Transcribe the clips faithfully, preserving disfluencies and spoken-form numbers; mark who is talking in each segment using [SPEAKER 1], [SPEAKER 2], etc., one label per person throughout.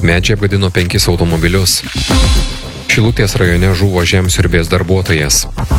[SPEAKER 1] Medžiai apgadino penkis automobilius. Šilutės rajone žuvo žemsiurbės darbuotojas.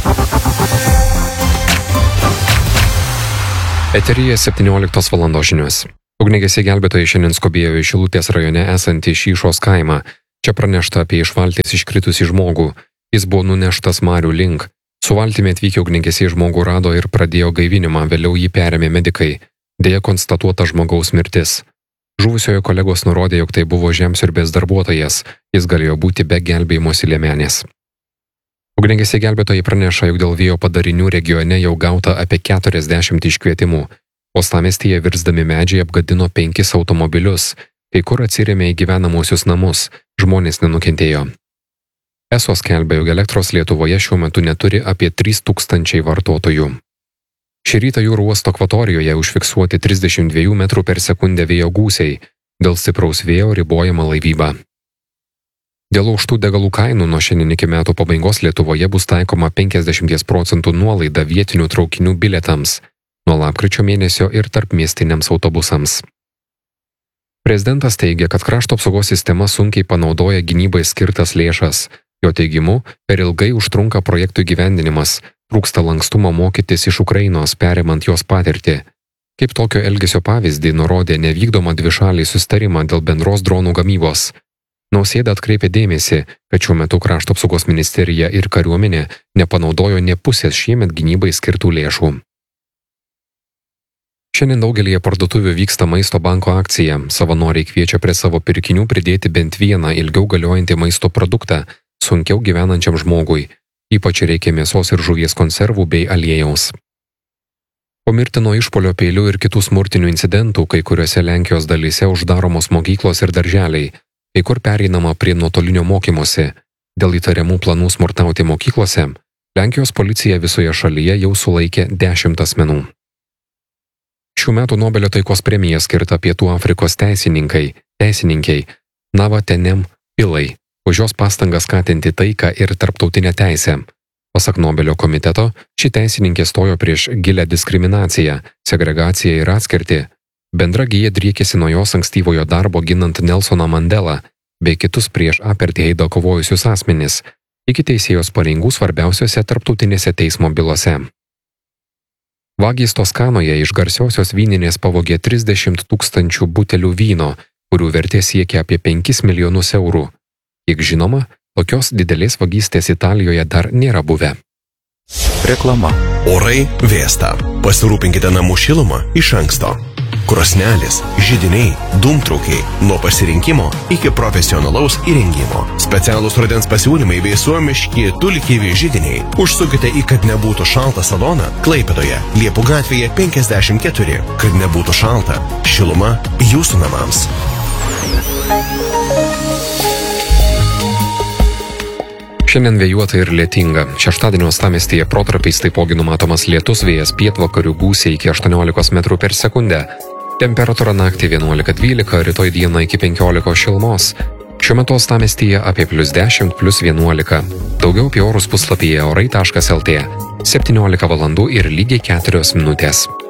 [SPEAKER 1] Eteryje septynioliktos valandos žinios. Ugniagesiai gelbėtojai šiandien skubėjo į Šilutės rajone esantį Šyšos kaimą. Čia pranešta apie iš valties iškritusį žmogų. Jis buvo nuneštas marių link. Su valtimi atvykę ugniagesiai žmogų rado ir pradėjo gaivinimą, vėliau jį perėmė medikai. Deja konstatuota žmogaus mirtis. Žuvusiojo kolegos nurodė, jog tai buvo žemsiurbės darbuotojas. Jis galėjo būti be gelbėjimosi liemenės. Ugniagesiai gelbėtojai praneša, jog dėl vėjo padarinių regione jau gauta apie keturiasdešimt iškvietimų. Uostamiestyje virzdami medžiai apgadino penkis automobilius, kai kur atsirėmė į gyvenamosius namus, žmonės nenukentėjo. Eso skelbia, jog elektros Lietuvoje šiuo metu neturi apie trys tūkstančiai vartotojų. Šį rytą jūrų uosto akvatorijoje užfiksuoti trisdešimt dviejų metrų per sekundę vėjo gūsiai, dėl stipraus vėjo ribojama laivyba. Dėl aukštų degalų kainų nuo šiandien iki metų pabaigos Lietuvoje bus taikoma penkiasdešimt procentų nuolaida vietinių traukinių bilietams, nuo lapkričio mėnesio ir tarpmiestiniams autobusams. Prezidentas teigia, kad krašto apsaugos sistema sunkiai panaudoja gynybai skirtas lėšas. Jo teigimu, per ilgai užtrunka projektų įgyvendinimas, trūksta lankstumo mokytis iš Ukrainos, perimant jos patirtį. Kaip tokio elgesio pavyzdį nurodė nevykdomą dvišalį susitarimą dėl bendros dronų gamybos. Nausėda atkreipė dėmesį, kad šiuo metu krašto apsaugos ministerija ir kariuomenė nepanaudojo nė pusės šiemet gynybai skirtų lėšų. Šiandien daugelyje parduotuvių vyksta maisto banko akcija. Savanoriai kviečia prie savo pirkinių pridėti bent vieną ilgiau galiojantį maisto produktą sunkiau gyvenančiam žmogui. Ypač reikia mėsos ir žuvies konservų bei aliejaus. Po mirtino išpuolio peiliu ir kitų smurtinių incidentų kai kuriuose Lenkijos dalyse uždaromos mokyklos ir darželiai, kai kur pereinama prie nuotolinio mokymosi. Dėl įtariamų planų smurtauti mokyklose, Lenkijos policija visoje šalyje jau sulaikė dešimt asmenų. Šių metų Nobelio taikos premija skirta Pietų Afrikos teisininkai, teisininkiai Nava Tenem Pillai, už jos pastangas skatinti taiką ir tarptautinę teisę. Pasak Nobelio komiteto, ši teisininkė stojo prieš gilią diskriminaciją, segregaciją ir atskirtį. Bendra gija driekėsi nuo jos ankstyvojo darbo ginant Nelsoną Mandelą bei kitus prieš apartheidą kovojusius asmenis, iki teisėjos pareigų svarbiausiose tarptautinėse teismo bylose. Vagys Toskanoje iš garsiosios vyninės pavogė trisdešimt tūkstančių butelių vyno, kurių vertė siekia apie penkis milijonus eurų. Kiek žinoma, tokios didelės vagystės Italijoje dar nėra buvę.
[SPEAKER 2] Reklama. Orai vėsta. Pasirūpinkite namų šilumą iš anksto. Krosnelės, židiniai, dūmtraukiai, nuo pasirinkimo iki profesionalaus įrengimo. Specialūs rudens pasiūlymai bei suomiški tulkivi židiniai. Užsukite į Kad nebūtų šalta saloną Klaipėdoje, Liepų gatvėje penkiasdešimt keturi. Kad nebūtų šalta, šiluma jūsų namams.
[SPEAKER 1] Šiandien vėjuota ir lietinga. Šeštadienio uostamiestyje protarpiais taipogi numatomas lietus, vėjas pietvakarių gūsiai iki aštuoniolikos metrų per sekundę. Temperatūra naktį vienuolika dvylika, rytoj dieną iki penkiolikos šilumos. Šiuo metu uostamiestyje apie plius dešimt, plius vienuolika. Daugiau apie orus puslapyje orai taškas lt. septyniolika valandų ir lygiai keturios minutės.